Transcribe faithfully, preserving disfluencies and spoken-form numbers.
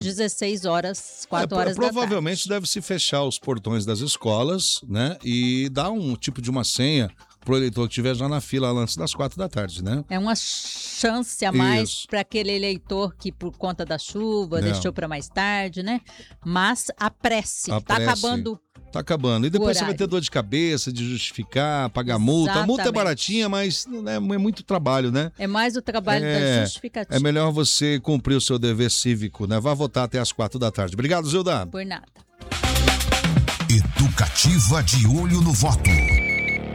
dezesseis horas, quatro é, horas da tarde. Provavelmente deve-se fechar os portões das escolas, né? E dar um tipo de uma senha pro eleitor que estiver já na fila antes das quatro da tarde, né? É uma chance a mais para aquele eleitor que, por conta da chuva, Não. deixou para mais tarde, né? Mas apresse, A tá prece. acabando. Tá acabando. E depois você vai horário. ter dor de cabeça, de justificar, pagar multa. A multa é Exatamente. baratinha, mas é, é muito trabalho, né? É mais o trabalho É, da justificativa. É melhor você cumprir o seu dever cívico, né? Vá votar até as quatro da tarde. Obrigado, Zilda. Por nada. Educativa de Olho no Voto.